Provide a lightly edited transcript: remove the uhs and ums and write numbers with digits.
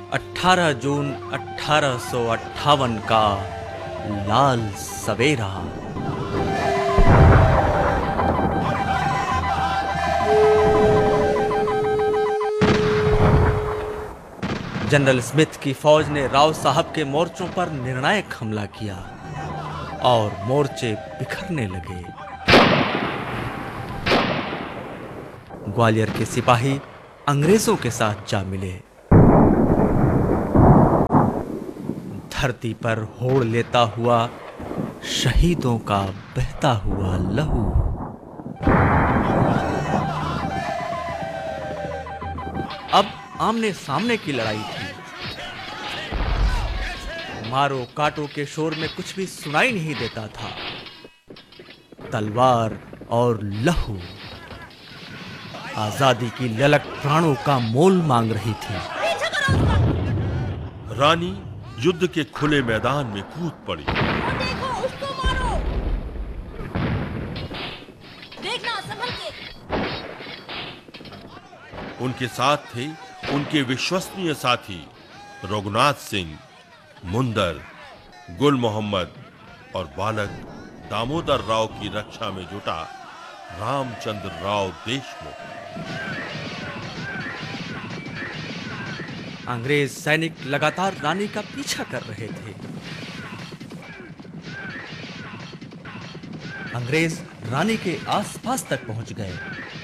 18 जून 1858 का लाल सवेरा। General Smith की फौज ने राव साहब के मोर्चों पर निर्णायक हमला किया और मोर्चे बिखरने लगे। ग्वालियर के सिपाही अंग्रेजों के साथ जा मिले। धरती पर होड़ लेता हुआ शहीदों का बहता हुआ लहू। अब आमने सामने की लड़ाई थी। मारो काटो के शोर में कुछ भी सुनाई नहीं देता था। तलवार और लहू आजादी की ललक प्राणों का मोल मांग रही थी। रानी युद्ध के खुले मैदान में कूद पड़ी। देखो, उसको मारो। देखना, संभल के। उनके साथ थे उनके विश्वसनीय साथी रघुनाथ सिंह, मुंदर, गुल मोहम्मद और बालक दामोदर राव की रक्षा में जुटा रामचंद्र राव देशमुख। अंग्रेज सैनिक लगातार रानी का पीछा कर रहे थे। अंग्रेज रानी के आसपास तक पहुंच गए।